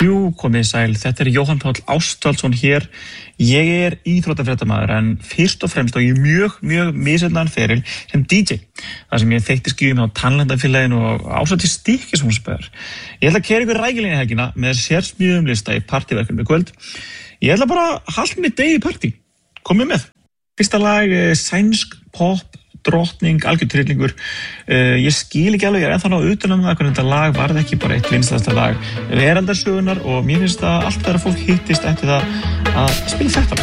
Jú, komið sæl. Þetta Jóhann Páll Ástvaldsson hér. Ég íþróttafréttamaður en fyrst og fremst og ég mjög misjafnan feril sem DJ. Það sem ég þekki skýjum á Tannlæknafélaginu og ásatt í Stykkishólmsbæjar. Ég ætla að keyra ykkur rækilega helgina með sérsmíðum lista í partíverkefni í kvöld. Ég ætla bara að halda mig degi í partí. Komið með. Fyrsta lag sænsk pop drottning, algjör trillingur. Ég skil ekki alveg, ég ennþá náð utan það hvernig þetta lag varð ekki bara eitt vinsælasta lag veraldarsögunar og mér finnst það allt þegar fólk hittist eftir það að spila þetta.